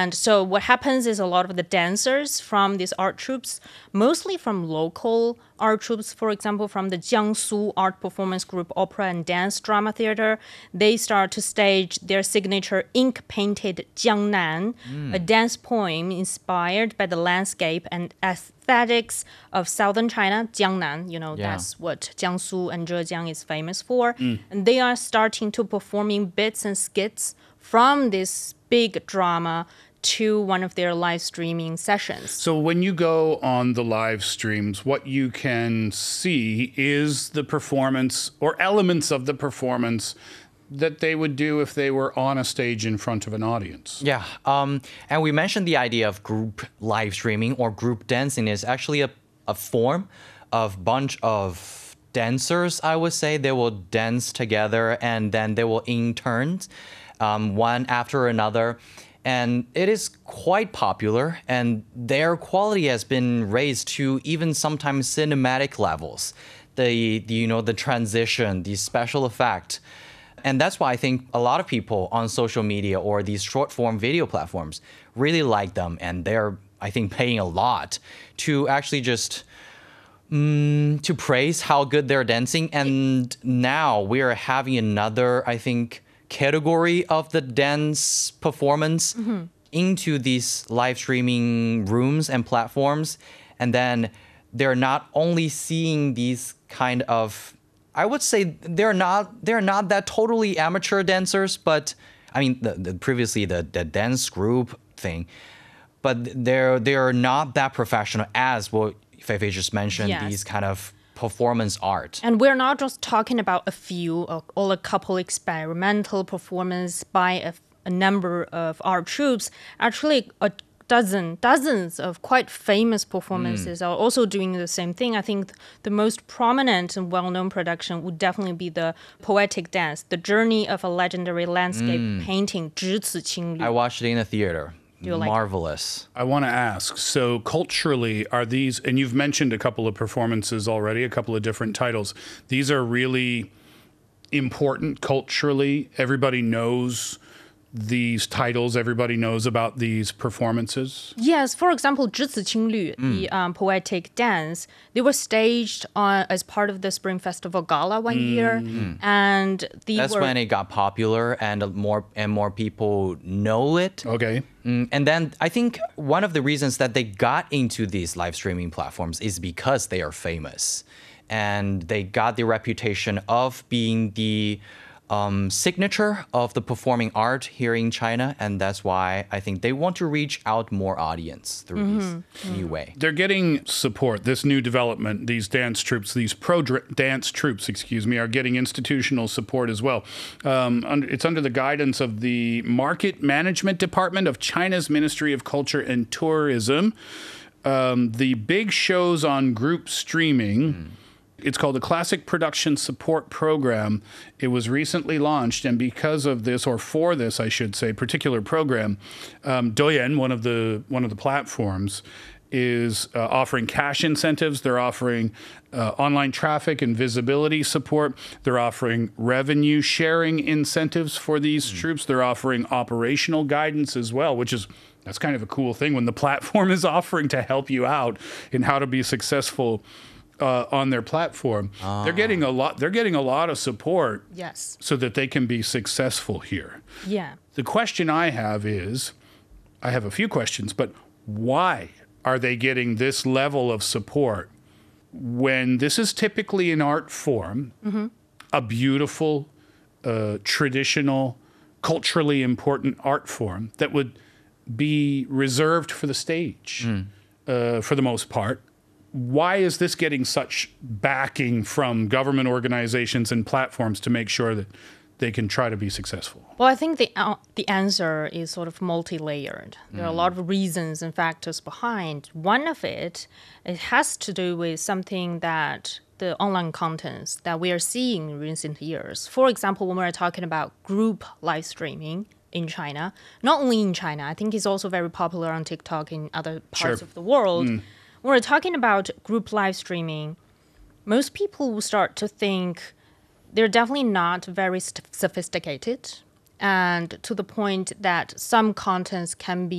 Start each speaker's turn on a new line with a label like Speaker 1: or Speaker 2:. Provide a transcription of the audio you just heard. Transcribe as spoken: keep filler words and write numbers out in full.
Speaker 1: And so what happens is a lot of the dancers from these art troupes, mostly from local art troupes, for example, from the Jiangsu Art Performance Group Opera and Dance Drama Theater, they start to stage their signature ink-painted Jiangnan, mm. a dance poem inspired by the landscape and aesthetics of southern China, Jiangnan. You know, yeah. that's what Jiangsu and Zhejiang is famous for. Mm. And they are starting to performing bits and skits from this big drama to one of their live streaming sessions.
Speaker 2: So when you go on the live streams, what you can see is the performance or elements of the performance that they would do if they were on a stage in front of an audience.
Speaker 3: Yeah, um, and we mentioned the idea of group live streaming or group dancing is actually a, a form of bunch of dancers, I would say. They will dance together and then they will in turns, um, one after another. And it is quite popular, and their quality has been raised to even sometimes cinematic levels. The, the you know the transition, the special effect, and that's why I think a lot of people on social media or these short form video platforms really like them, and they're I think paying a lot to actually just um, to praise how good they're dancing. And now we are having another I think. category of the dance performance mm-hmm. into these live streaming rooms and platforms. And then they're not only seeing these kind of, I would say they're not they're not that totally amateur dancers, but I mean, the, the previously the, the dance group thing, but they're they're not that professional as what Feifei just mentioned, yes. these kind of performance art.
Speaker 1: And we're not just talking about a few or a couple experimental performance by a, a number of art troupes. Actually, a dozen, dozens of quite famous performances mm. are also doing the same thing. I think the most prominent and well-known production would definitely be the poetic dance, The Journey of a Legendary Landscape mm. Painting, 只此青绿.
Speaker 3: I watched it in the theater.
Speaker 1: Like
Speaker 3: Marvelous.
Speaker 2: I want to ask, so culturally, are these, and you've mentioned a couple of performances already, a couple of different titles. These are really important culturally. Everybody knows these titles. Everybody knows about these performances.
Speaker 1: Yes, for example, 只此青绿, mm. the um, poetic dance, they were staged on, as part of the Spring Festival Gala one mm. year. Mm. And the
Speaker 3: That's
Speaker 1: were,
Speaker 3: when it got popular and more and more people know it.
Speaker 2: Okay.
Speaker 3: Mm, and then I think one of the reasons that they got into these live streaming platforms is because they are famous. And they got the reputation of being the Um, signature of the performing art here in China, and that's why I think they want to reach out more audience through mm-hmm. this mm-hmm. new way.
Speaker 2: They're getting support. This new development, these dance troupes, these pro dance troupes, excuse me, are getting institutional support as well. Um, under, it's under the guidance of the Market Management Department of China's Ministry of Culture and Tourism. Um, the big shows on group streaming. Mm. It's called the Classic Production Support Program. It was recently launched, and because of this, or for this, I should say, particular program, um, Douyin, one of the one of the platforms, is uh, offering cash incentives. They're offering uh, online traffic and visibility support. They're offering revenue sharing incentives for these mm. troupes. They're offering operational guidance as well, which is that's kind of a cool thing when the platform is offering to help you out in how to be successful Uh, on their platform. Ah. They're getting a lot they're getting a lot of support
Speaker 1: yes.
Speaker 2: so that they can be successful here.
Speaker 1: Yeah.
Speaker 2: The question I have is, I have a few questions, but why are they getting this level of support when this is typically an art form, mm-hmm. a beautiful, uh, traditional, culturally important art form that would be reserved for the stage mm. uh, for the most part? Why is this getting such backing from government organizations and platforms to make sure that they can try to be successful?
Speaker 1: Well, I think the uh, the answer is sort of multi-layered. There mm. are a lot of reasons and factors behind. One of it, it has to do with something that the online contents that we are seeing in recent years. For example, when we're talking about group live streaming in China, not only in China, I think it's also very popular on TikTok in other parts
Speaker 2: sure.
Speaker 1: of the world.
Speaker 2: Mm.
Speaker 1: When we're talking about group live streaming, most people will start to think they're definitely not very st- sophisticated, and to the point that some contents can be